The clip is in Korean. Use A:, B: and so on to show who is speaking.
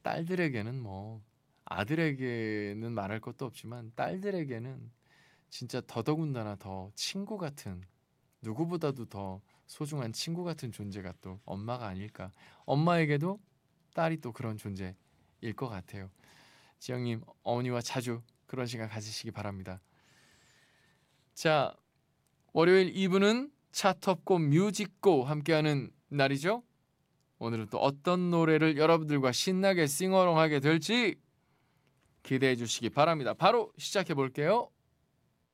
A: 딸들에게는 뭐 아들에게는 말할 것도 없지만 딸들에게는 진짜 더더군다나 더 친구 같은 누구보다도 더 소중한 친구 같은 존재가 또 엄마가 아닐까. 엄마에게도 딸이 또 그런 존재일 것 같아요. 지영님 어머니와 자주 그런 시간 가지시기 바랍니다. 자, 월요일 2부는 차톱고 뮤직고 함께하는 날이죠. 오늘은 또 어떤 노래를 여러분들과 신나게 싱어롱하게 될지 기대해 주시기 바랍니다. 바로 시작해 볼게요.